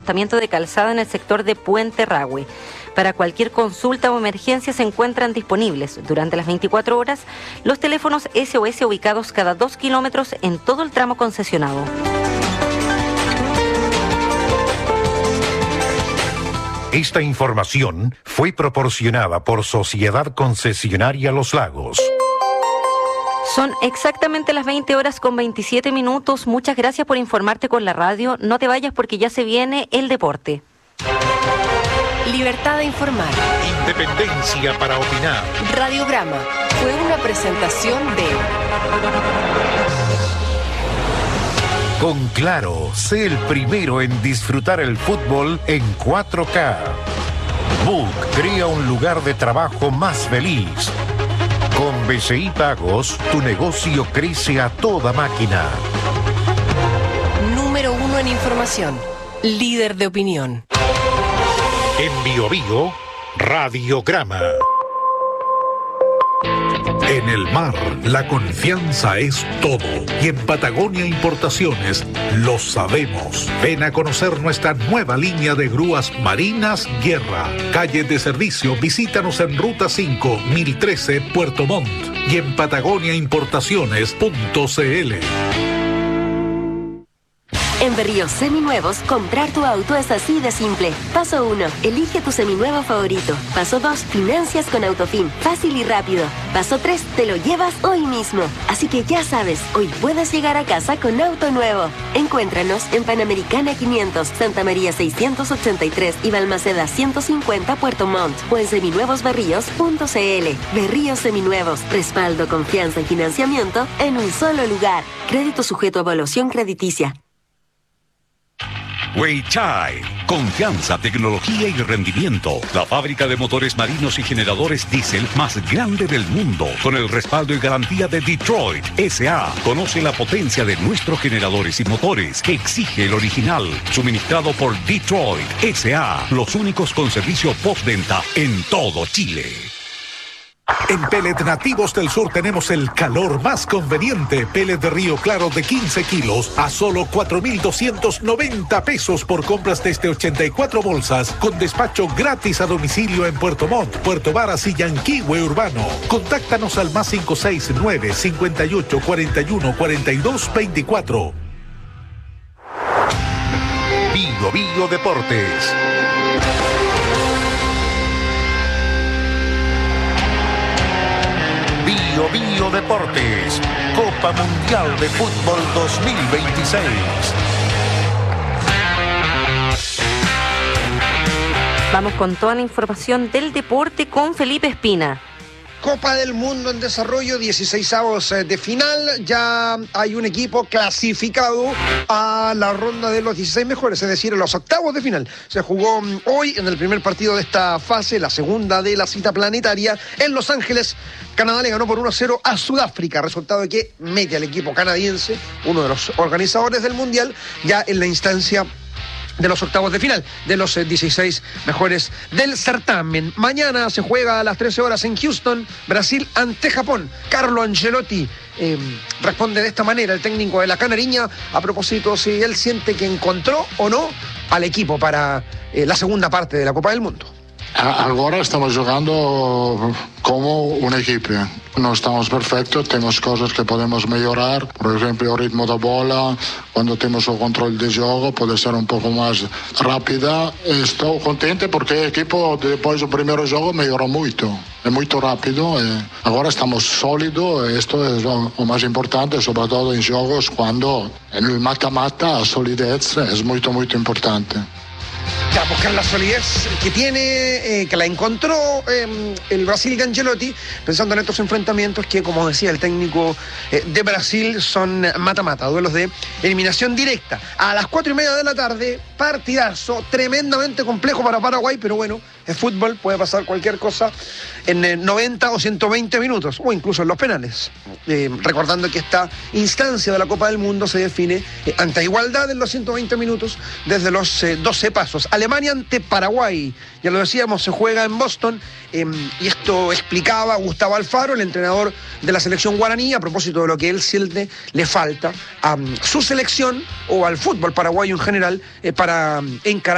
acostamiento de calzada en el sector de Puente Rahue. Para cualquier consulta o emergencia se encuentran disponibles durante las 24 horas los teléfonos SOS ubicados cada 2 kilómetros en todo el tramo concesionado. Esta información fue proporcionada por Sociedad Concesionaria Los Lagos. Son exactamente las 20 horas con 27 minutos. Muchas gracias por informarte con la radio. No te vayas porque ya se viene el deporte. Libertad de informar. Independencia para opinar. Radiograma fue una presentación de... Con Claro, sé el primero en disfrutar el fútbol en 4K. Book crea un lugar de trabajo más feliz. Con BCI Pagos, tu negocio crece a toda máquina. Número 1 en información. Líder de opinión. En Bio Bio, Radiograma. En el mar, la confianza es todo. Y en Patagonia Importaciones lo sabemos. Ven a conocer nuestra nueva línea de grúas marinas Guerra. Calle de servicio, visítanos en Ruta 5, 1013, Puerto Montt. Y en patagoniaimportaciones.cl. En Berríos Seminuevos, comprar tu auto es así de simple. Paso 1. Elige tu seminuevo favorito. Paso 2. Financias con Autofin. Fácil y rápido. Paso 3. Te lo llevas hoy mismo. Así que ya sabes, hoy puedes llegar a casa con auto nuevo. Encuéntranos en Panamericana 500, Santa María 683 y Balmaceda 150, Puerto Montt. O en seminuevosberríos.cl. Berríos Seminuevos. Respaldo, confianza y financiamiento en un solo lugar. Crédito sujeto a evaluación crediticia. Weichai, confianza, tecnología y rendimiento. La fábrica de motores marinos y generadores diésel más grande del mundo, con el respaldo y garantía de Detroit S.A. Conoce la potencia de nuestros generadores y motores que exige el original, suministrado por Detroit S.A. Los únicos con servicio postventa en todo Chile. En Pellet Nativos del Sur tenemos el calor más conveniente. Pellet de Río Claro de 15 kilos a solo 4,290 pesos por compras desde 84 bolsas, con despacho gratis a domicilio en Puerto Montt, Puerto Varas y Yanquihue Urbano. Contáctanos al más 569 58 41 42 24. Bio Bio Deportes. Bio Bio Deportes, Copa Mundial de Fútbol 2026. Vamos con toda la información del deporte con Felipe Espina. Copa del Mundo en desarrollo, 16avos de final. Ya hay un equipo clasificado a la ronda de los 16 mejores, es decir, a los octavos de final. Se jugó hoy en el primer partido de esta fase, la segunda de la cita planetaria, en Los Ángeles. Canadá le ganó por 1-0 a Sudáfrica, resultado que mete al equipo canadiense, uno de los organizadores del Mundial, ya en la instancia de los octavos de final, de los 16 mejores del certamen. Mañana se juega a las 13 horas en Houston, Brasil ante Japón. Carlo Ancelotti responde de esta manera, el técnico de la Canariña, a propósito si él siente que encontró o no al equipo para la segunda parte de la Copa del Mundo. Agora estamos jugando como un equipo. No estamos perfectos, temos cosas que podemos melhorar. Por exemplo, o ritmo da bola, quando temos o controle de jogo, pode ser um pouco mais rápida. Estou contente porque o equipo, depois do primeiro jogo, melhorou muito. É muito rápido. Agora estamos sólidos. Isto é o mais importante, sobretudo em jogos, quando no mata-mata a solidez é muito, muito importante. Ya, buscar la solidez que tiene, que la encontró el Brasil de Ancelotti, pensando en estos enfrentamientos que, como decía el técnico de Brasil, son mata-mata, duelos de eliminación directa. A las 4:30 de la tarde, partidazo tremendamente complejo para Paraguay, pero bueno, es fútbol, puede pasar cualquier cosa en 90 o 120 minutos, o incluso en los penales. Recordando que esta instancia de la Copa del Mundo se define ante igualdad en los 120 minutos desde los 12 pasos. Alemania ante Paraguay, ya lo decíamos, se juega en Boston, y esto explicaba Gustavo Alfaro, el entrenador de la selección guaraní, a propósito de lo que él siente le falta a su selección o al fútbol paraguayo en general para encarar